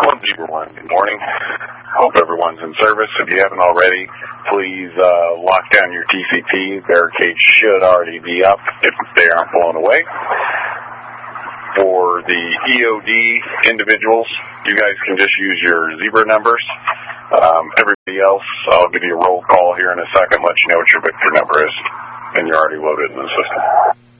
Zebra 1, good morning. Hope everyone's in service. If you haven't already, please lock down your TCP. Barricades should already be up if they aren't blown away. For the EOD individuals, you guys can just use your Zebra numbers. Everybody else, I'll give you a roll call here in a second, let you know what your Victor number is, and you're already loaded in the system.